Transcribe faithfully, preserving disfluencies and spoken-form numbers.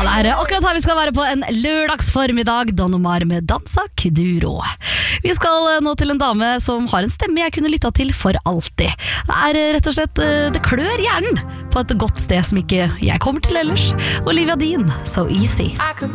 det er akkurat her vi skal være på en lørdagsformiddag. Don Omar med Dansa Kuduro. Vi skal nå til en dame som har en stemme jeg kunne lytta til for alltid. Det er rett og slett, det klør hjernen på et godt sted som ikke jeg kommer til ellers. Olivia Dean, So Easy. I could